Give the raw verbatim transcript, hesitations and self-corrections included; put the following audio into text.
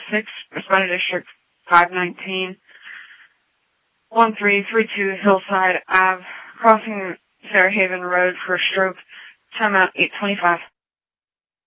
six, Responder District five nineteen, one three three two Hillside Ave, crossing Fairhaven Road for a stroke, timeout eight twenty-five.